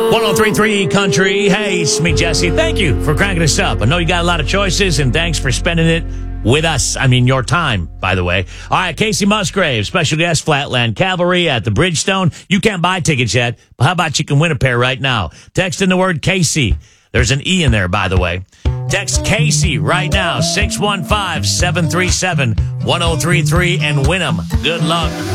103.3 Country. Hey, it's me, Jesse. Thank you for cranking us up. I know you got a lot of choices, and thanks for spending it with us. I mean, your time, by the way. All right, Casey Musgrave, special guest, Flatland Cavalry at the Bridgestone. You can't buy tickets yet, but how about you can win a pair right now? Text in the word Casey. There's an E in there, by the way. Text Casey right now, 615-737-1033, and win them. Good luck.